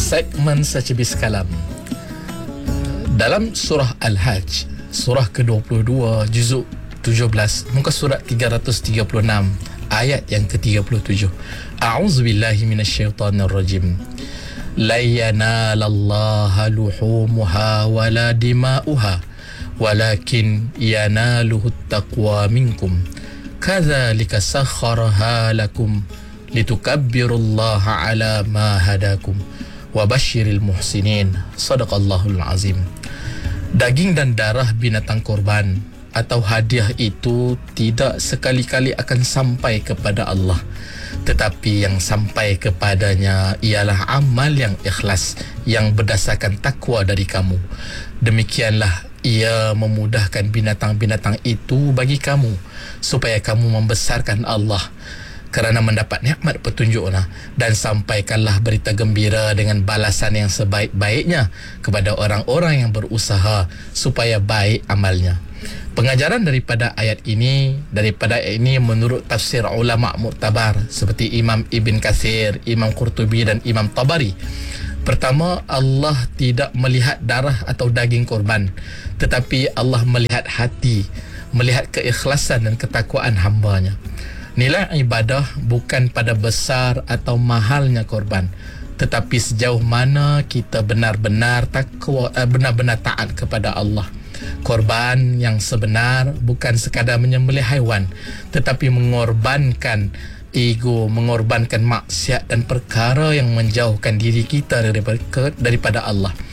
segmen Secebis Kalam. Dalam surah Al-Hajj, surah ke-22, juzuk 17, muka surat 336, ayat yang ke-37. A'udzubillahi minasyaitonirrajim. La yanalallaha luhumuha wala dima'uha walakin yanaluhu taqwa minkum. Kadzalika sakhkharaha lakum litukabbirullaha ala ma hadakum wa basyiril muhsinin. Sadaqallahul azim. Daging dan darah binatang korban atau hadiah itu tidak sekali-kali akan sampai kepada Allah, tetapi yang sampai kepadanya ialah amal yang ikhlas yang berdasarkan takwa dari kamu. Demikianlah ia memudahkan binatang-binatang itu bagi kamu supaya kamu membesarkan Allah kerana mendapat nikmat petunjuknya, dan sampaikanlah berita gembira dengan balasan yang sebaik-baiknya kepada orang-orang yang berusaha supaya baik amalnya. Pengajaran daripada ayat ini menurut tafsir ulama muktabar seperti Imam Ibn Katsir, Imam Qurtubi dan Imam Tabari. Pertama, Allah tidak melihat darah atau daging korban, tetapi Allah melihat hati, melihat keikhlasan dan ketakwaan hamba-Nya. Nilai ibadah bukan pada besar atau mahalnya korban, tetapi sejauh mana kita benar-benar takwa, benar-benar taat kepada Allah. Korban yang sebenar bukan sekadar menyembelih haiwan, tetapi mengorbankan ego, mengorbankan maksiat dan perkara yang menjauhkan diri kita daripada Allah.